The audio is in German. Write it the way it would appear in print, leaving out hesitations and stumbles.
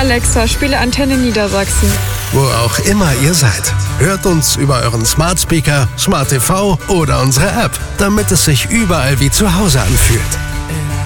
Alexa, spiele Antenne Niedersachsen. Wo auch immer ihr seid, hört uns über euren Smart Speaker, Smart TV oder unsere App, damit es sich überall wie zu Hause anfühlt.